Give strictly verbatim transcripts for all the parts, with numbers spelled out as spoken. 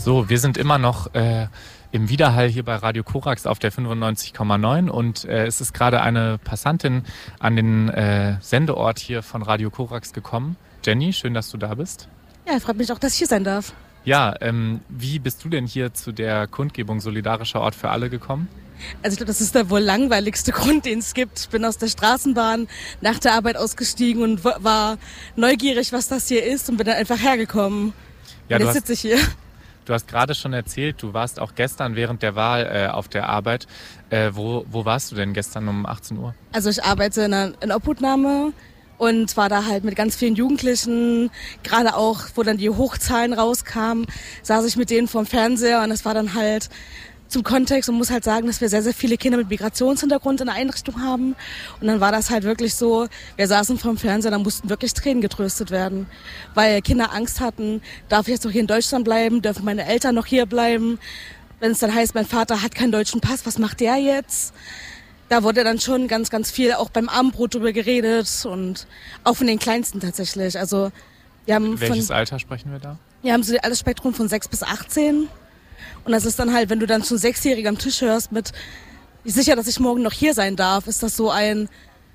So, wir sind immer noch äh, im Widerhall hier bei Radio Korax auf der fünfundneunzig Komma neun und äh, es ist gerade eine Passantin an den äh, Sendeort hier von Radio Korax gekommen. Jenny, schön, dass du da bist. Ja, freut mich auch, dass ich hier sein darf. Ja, ähm, wie bist du denn hier zu der Kundgebung Solidarischer Ort für alle gekommen? Also ich glaube, das ist der wohl langweiligste Grund, den es gibt. Ich bin aus der Straßenbahn nach der Arbeit ausgestiegen und war neugierig, was das hier ist und bin dann einfach hergekommen. Ja, und du jetzt hast, sitze ich hier. Du hast gerade schon erzählt, du warst auch gestern während der Wahl äh, auf der Arbeit. Äh, wo, wo warst du denn gestern um achtzehn Uhr? Also ich arbeite in einer in Obhutnahme und war da halt mit ganz vielen Jugendlichen. Gerade auch, wo dann die Hochzahlen rauskamen, saß ich mit denen vorm Fernseher und es war dann halt zum Kontext und muss halt sagen, dass wir sehr, sehr viele Kinder mit Migrationshintergrund in der Einrichtung haben. Und dann war das halt wirklich so, wir saßen vorm Fernseher, da mussten wirklich Tränen getröstet werden. Weil Kinder Angst hatten, darf ich jetzt noch hier in Deutschland bleiben, dürfen meine Eltern noch hier bleiben? Wenn es dann heißt, mein Vater hat keinen deutschen Pass, was macht der jetzt? Da wurde dann schon ganz, ganz viel auch beim Abendbrot drüber geredet und auch von den Kleinsten tatsächlich. Also wir haben Welches von, Alter sprechen wir da? Wir haben so alles Spektrum von sechs bis achtzehn. Und das ist dann halt, wenn du dann schon Sechsjährige am Tisch hörst mit, sicher, dass ich morgen noch hier sein darf, ist das so ein,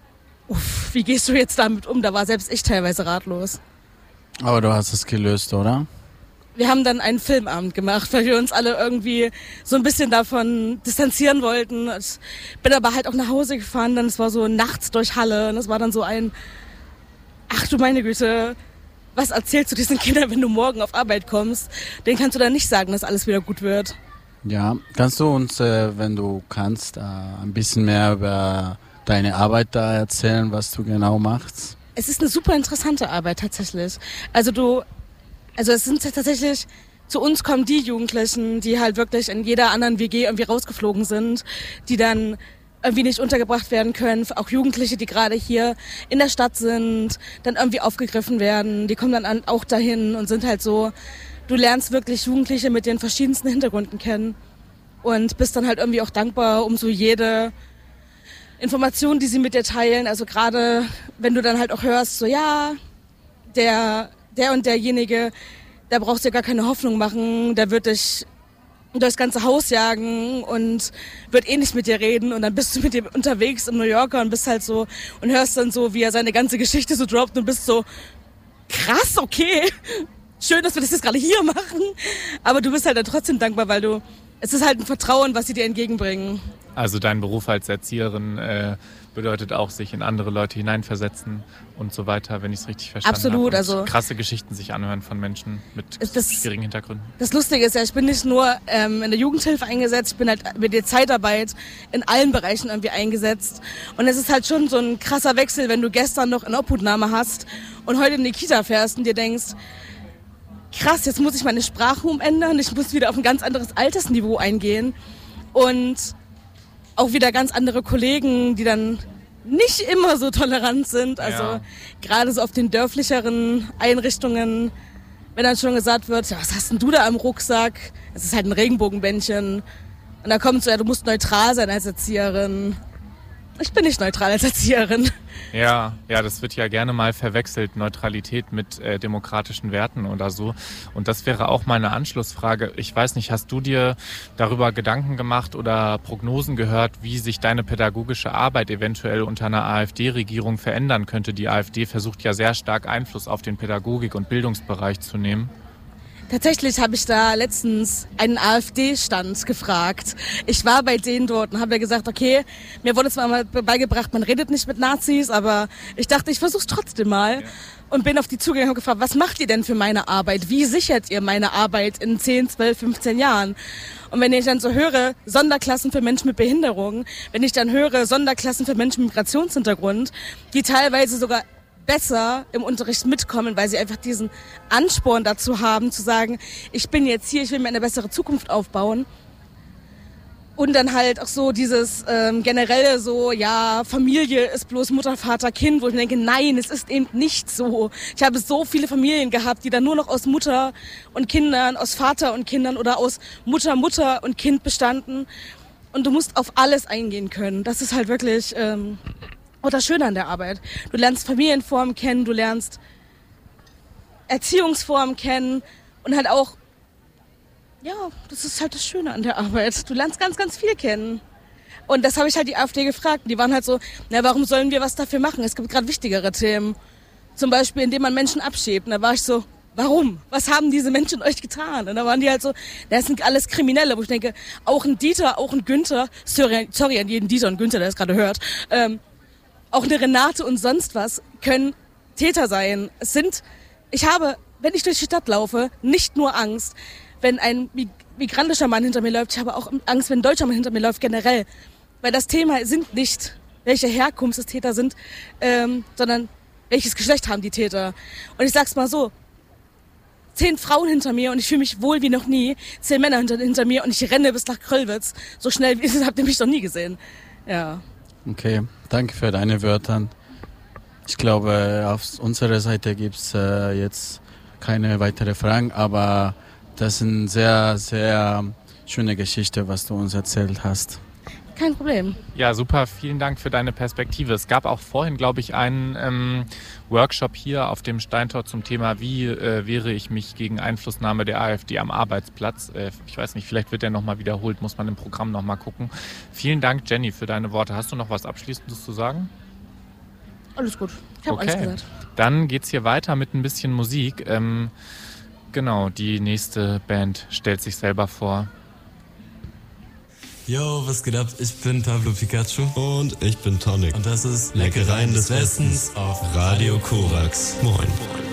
uff, wie gehst du jetzt damit um? Da war selbst ich teilweise ratlos. Aber du hast es gelöst, oder? Wir haben dann einen Filmabend gemacht, weil wir uns alle irgendwie so ein bisschen davon distanzieren wollten. Ich bin aber halt auch nach Hause gefahren, dann es war so nachts durch Halle und es war dann so ein, ach du meine Güte, was erzählst du diesen Kindern, wenn du morgen auf Arbeit kommst? Den kannst du dann nicht sagen, dass alles wieder gut wird. Ja, kannst du uns, äh, wenn du kannst, äh, ein bisschen mehr über deine Arbeit da erzählen, was du genau machst? Es ist eine super interessante Arbeit tatsächlich. Also du, also es sind tatsächlich, zu uns kommen die Jugendlichen, die halt wirklich in jeder anderen W G irgendwie rausgeflogen sind, die dann irgendwie nicht untergebracht werden können, auch Jugendliche, die gerade hier in der Stadt sind, dann irgendwie aufgegriffen werden, die kommen dann an, auch dahin und sind halt so, du lernst wirklich Jugendliche mit den verschiedensten Hintergründen kennen und bist dann halt irgendwie auch dankbar um so jede Information, die sie mit dir teilen, also gerade wenn du dann halt auch hörst, so ja, der, der und derjenige, der brauchst dir gar keine Hoffnung machen, der wird dich durchs ganze Haus jagen und wird eh nicht mit dir reden und dann bist du mit ihm unterwegs in New Yorker und bist halt so und hörst dann so, wie er seine ganze Geschichte so droppt und bist so, krass, okay, schön, dass wir das jetzt gerade hier machen, aber du bist halt dann trotzdem dankbar, weil du, es ist halt ein Vertrauen, was sie dir entgegenbringen. Also dein Beruf als Erzieherin äh, bedeutet auch, sich in andere Leute hineinversetzen und so weiter, wenn ich es richtig verstanden habe. Absolut, und also krasse Geschichten sich anhören von Menschen mit das, schwierigen Hintergründen. Das Lustige ist ja, ich bin nicht nur ähm, in der Jugendhilfe eingesetzt, ich bin halt mit der Zeitarbeit in allen Bereichen irgendwie eingesetzt. Und es ist halt schon so ein krasser Wechsel, wenn du gestern noch eine Obhutnahme hast und heute in die Kita fährst und dir denkst, krass, jetzt muss ich meine Sprache umändern, ich muss wieder auf ein ganz anderes Altersniveau eingehen und auch wieder ganz andere Kollegen, die dann nicht immer so tolerant sind. Also ja. Gerade so auf den dörflicheren Einrichtungen, wenn dann schon gesagt wird, ja, was hast denn du da am Rucksack? Es ist halt ein Regenbogenbändchen. Und da kommt so, ja, du musst neutral sein als Erzieherin. Ich bin nicht neutral als Erzieherin. Ja, ja, das wird ja gerne mal verwechselt, Neutralität mit äh, demokratischen Werten oder so. Und das wäre auch meine Anschlussfrage. Ich weiß nicht, hast du dir darüber Gedanken gemacht oder Prognosen gehört, wie sich deine pädagogische Arbeit eventuell unter einer AfD-Regierung verändern könnte? Die AfD versucht ja sehr stark Einfluss auf den Pädagogik- und Bildungsbereich zu nehmen. Tatsächlich habe ich da letztens einen AfD-Stand gefragt. Ich war bei denen dort und habe ja gesagt, okay, mir wurde zwar mal beigebracht, man redet nicht mit Nazis, aber ich dachte, ich versuche es trotzdem mal. Ja. Und bin auf die zugegangen und gefragt, was macht ihr denn für meine Arbeit? Wie sichert ihr meine Arbeit in zehn, zwölf, fünfzehn Jahren? Und wenn ich dann so höre, Sonderklassen für Menschen mit Behinderung, wenn ich dann höre, Sonderklassen für Menschen mit Migrationshintergrund, die teilweise sogar besser im Unterricht mitkommen, weil sie einfach diesen Ansporn dazu haben, zu sagen, ich bin jetzt hier, ich will mir eine bessere Zukunft aufbauen. Und dann halt auch so dieses ähm, generelle so, ja, Familie ist bloß Mutter, Vater, Kind, wo ich mir denke, nein, es ist eben nicht so. Ich habe so viele Familien gehabt, die dann nur noch aus Mutter und Kindern, aus Vater und Kindern oder aus Mutter, Mutter und Kind bestanden. Und du musst auf alles eingehen können. Das ist halt wirklich ähm, auch das Schöne an der Arbeit. Du lernst Familienformen kennen, du lernst Erziehungsformen kennen und halt auch Ja, das ist halt das Schöne an der Arbeit. Du lernst ganz, ganz viel kennen. Und das habe ich halt die AfD gefragt. Die waren halt so, na, warum sollen wir was dafür machen? Es gibt gerade wichtigere Themen. Zum Beispiel, indem man Menschen abschiebt. Und da war ich so, warum? Was haben diese Menschen euch getan? Und da waren die halt so, das sind alles Kriminelle. Wo ich denke, auch ein Dieter, auch ein Günther, sorry, sorry an jeden Dieter und Günther, der das gerade hört, ähm, auch eine Renate und sonst was können Täter sein. Es sind, ich habe, wenn ich durch die Stadt laufe, nicht nur Angst, wenn ein migrantischer Mann hinter mir läuft, ich habe auch Angst, wenn ein deutscher Mann hinter mir läuft, generell. Weil das Thema sind nicht, welche Herkunft des Täter sind, ähm, sondern welches Geschlecht haben die Täter. Und ich sag's mal so, zehn Frauen hinter mir und ich fühle mich wohl wie noch nie, zehn Männer hinter, hinter mir und ich renne bis nach Kröllwitz. So schnell wie habt ihr mich noch nie gesehen. Ja. Okay, danke für deine Wörter. Ich glaube, auf unserer Seite gibt's äh, jetzt keine weitere Fragen, aber das ist eine sehr, sehr schöne Geschichte, was du uns erzählt hast. Kein Problem. Ja, super. Vielen Dank für deine Perspektive. Es gab auch vorhin, glaube ich, einen ähm, Workshop hier auf dem Steintor zum Thema, wie äh, wehre ich mich gegen Einflussnahme der AfD am Arbeitsplatz. Äh, ich weiß nicht, vielleicht wird der nochmal wiederholt, muss man im Programm nochmal gucken. Vielen Dank, Jenny, für deine Worte. Hast du noch was Abschließendes zu sagen? Alles gut. Ich habe okay. alles gesagt. Dann geht's hier weiter mit ein bisschen Musik. Ähm, genau, die nächste Band stellt sich selber vor. Yo, was geht ab? Ich bin Pablo Pikachu. Und ich bin Tonic. Und das ist Leckereien des Westens auf Radio Korax. Moin.